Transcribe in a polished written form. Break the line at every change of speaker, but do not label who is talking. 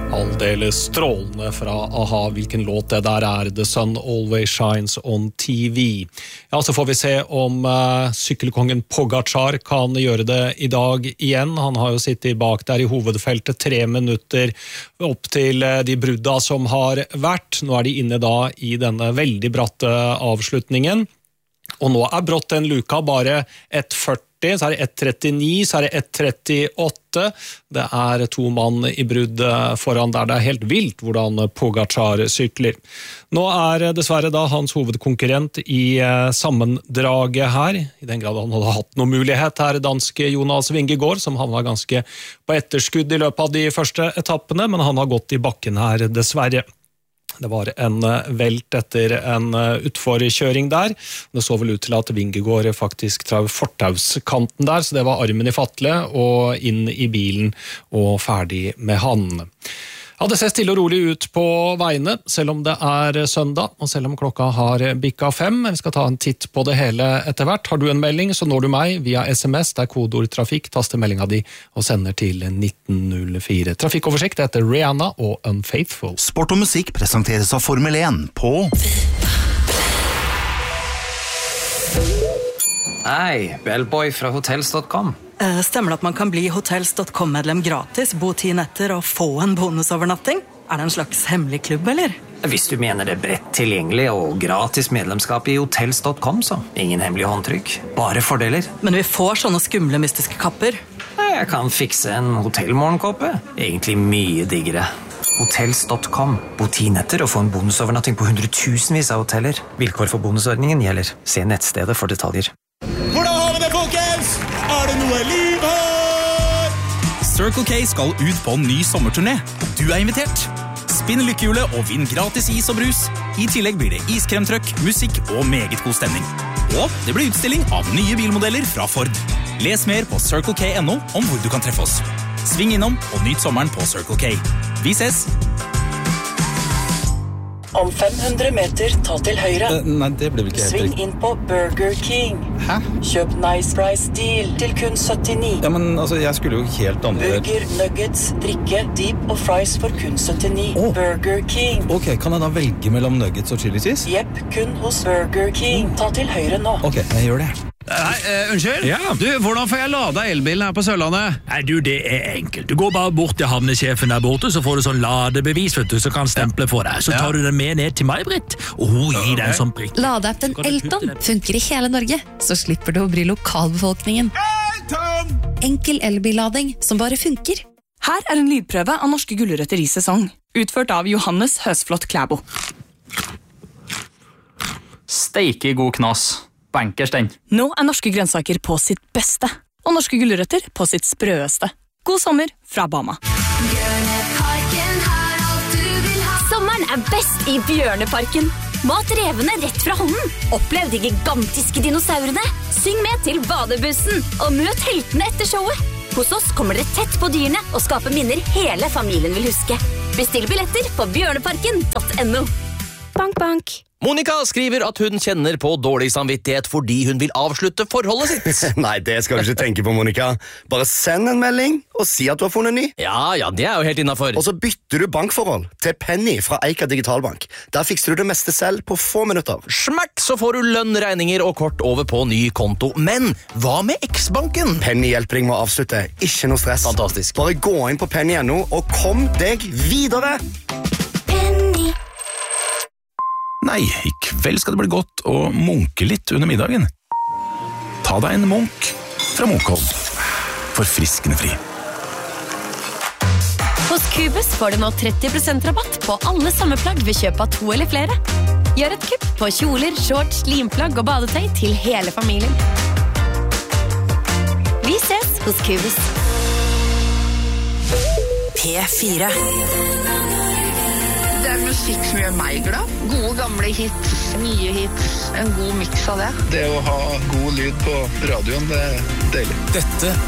Aldeles strålende fra AHA. Hvilken låt det der er. The Sun Always Shines on TV. Ja, så får vi se om sykkelkongen Pogačar kan gjøre det i dag igjen. Han har jo sittet bak der i hovedfeltet 3 minutter opp til de brudda som har vært. Nå er de inne da i denne veldig bratte avslutningen. Og nå er brått den luka bare 1,40, så er det 1,39, så er det 1,38. Det er 2 mann i brudd foran der. Det er helt vilt hvordan Pogačar sykler. Nå er dessverre da hans hovedkonkurrent i sammendraget her, i den grad han hadde hatt noen mulighet her, danske Jonas Vingegaard, som han var ganske på etterskudd i løpet av de første etappene, men han har gått i bakken her dessverre. Det var en velt etter en utforkjøring der. Det så vel ut til at Vingegaard faktisk trav fortauskanten der, så det var armen i fatle og inn i bilen og ferdig med han. Ja, det ser stille og rolig ut på veiene, selv om det er søndag, og selv om klokka har bikket 5. Vi skal ta en titt på det hele etter hvert. Har du en melding, så når du meg via SMS, der kodeord trafikk, taster meldinga di og sender til 1904. Trafikkoversikt etter Rihanna og Unfaithful.
Sport og musikk presenteres av Formel 1 på...
Hei, Bellboy fra Hotels.com.
Stemmer det at man kan bli Hotels.com-medlem gratis, bo 10 netter og få en bonusovernatting? Er det en slags hemmelig klubb, eller?
Hvis du mener det bredt tilgjengelig og gratis medlemskap i Hotels.com, så ingen hemmelig håndtrykk, bare fordeler.
Men vi får sånne skumle mystiske kapper.
Jeg kan fikse en hotellmorgenkåpe. Egentlig mye diggere. Hotels.com. Bo 10 netter og få en bonusovernatting på 100,000vis av hoteller. Vilkår for bonusordningen gjelder. Se nettstedet for detaljer.
Hvordan har vi det, folkens? Er det noe liv her?
Circle K skal ut på en ny sommerturné, og du er invitert. Spinn lykkehjulet og vinn gratis is og brus. I tillegg blir det iskremtrøkk, musikk og meget god stemning. Og det blir utstilling av nye bilmodeller fra Ford. Les mer på CircleK.no om hvor du kan treffe oss. Sving innom og nyt sommeren på Circle K. Vi ses!
Om 500 meter, ta til høyre.
Nei, det ble ikke helt
Sving inn på Burger King.
Hæ?
Kjøp Nice Price Deal til kun 79.
Ja, men altså, jeg skulle jo helt andre...
Burger, nuggets, drikke, deep og fries for kun 79. Burger King.
Ok, kan jeg da velge mellom nuggets og chili cheese?
Jepp, kun hos Burger King. Ta til høyre nå.
Ok, jeg gjør det.
Unnskyld? Ja. Du, hvordan får jeg lada elbilen her på Sørlandet? Nei, du, det er enkelt. Du går bare bort til havnesjefen der borte, så får du sånn ladebevis, vet du, så kan stemple for deg. Så tar du den med ned til meg, Britt, og hun gir deg en sånn prikk.
Ladeappen Elton funker i hele Norge, så slipper du å bry lokalbefolkningen. Elton! Enkel elbillading som bare funker.
Her er en lydprøve av norske gulrøtter i sesong, utført av Johannes Høsflot Klæbo.
Steike god knas. Bankers den.
Nå er norske grønnsaker på sitt beste, og norske gulrøtter på sitt sprøeste. God sommer fra Bama.
Sommeren er best i Bjørneparken. Mat revene rett fra hånden. Opplev de gigantiske dinosaurene. Syng med til badebussen, og møt heltene etter showet. Hos oss kommer dere tett på dyrene og skaper minner hele familien vil huske. Bestill billetter på bjørneparken.no.
Bank, bank. Monica skriver at hun kjenner på dårlig samvittighet fordi hun vil avslutte forholdet sitt.
Nei, det skal du ikke tenke på, Monica. Bare send en melding og si at du har funnet ny.
Ja, det er jo helt innenfor.
Og så bytter du bankforhold til Penny fra Eika Digitalbank. Der fikser du det meste selv på få minutter.
Smakk, så får du lønn, regninger og kort over på ny konto. Men hva med X-banken?
Penny hjelper deg med å avslutte. Ikke noe stress.
Fantastisk.
Bare gå inn på Penny.no og kom deg videre.
Nei, i kveld skal det bli godt å munke litt under middagen. Ta deg en munk fra Munkholm. Forfriskende fri.
Hos Cubus får du nå 30% rabatt på alle sommerplagg ved kjøp av 2 eller flere. Gjør et kupp på kjoler, shorts, limplagg og badetøy til hele familien. Vi ses hos Cubus.
P4. Det er musikk som gjør meg glad. Gode gamle hits, nye hits, en god mix av det.
Det å ha god lyd på radioen, det er deilig.
Dette